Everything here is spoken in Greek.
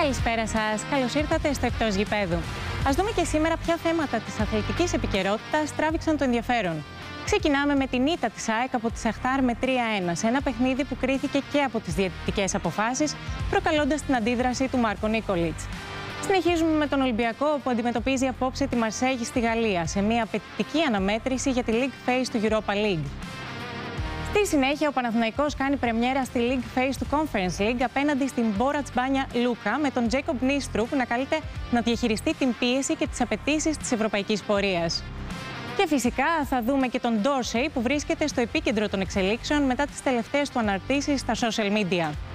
Καλησπέρα σας. Καλώς ήρθατε στο Εκτός Γηπέδου. Ας δούμε και σήμερα ποια θέματα της αθλητικής επικαιρότητας τράβηξαν το ενδιαφέρον. Ξεκινάμε με την ήττα της ΑΕΚ από τη Σαχτάρ με 3-1, σε ένα παιχνίδι που κρίθηκε και από τις διαιτητικές αποφάσεις, προκαλώντας την αντίδραση του Μάρκο Νίκολιτς. Συνεχίζουμε με τον Ολυμπιακό, που αντιμετωπίζει απόψε τη Μαρσέγη στη Γαλλία, σε μια απαιτητική αναμέτρηση για τη League Phase του Europa League. Στη συνέχεια, ο Παναθηναϊκός κάνει πρεμιέρα στη League Phase του Conference League απέναντι στην Μπόρατς Μπάνια Λούκα, με τον Τζέικομπ Νίστρου που να καλείται να διαχειριστεί την πίεση και τις απαιτήσεις της ευρωπαϊκής πορείας. Και φυσικά θα δούμε και τον Ντόρσεϊ, που βρίσκεται στο επίκεντρο των εξελίξεων μετά τις τελευταίες του αναρτήσεις στα social media.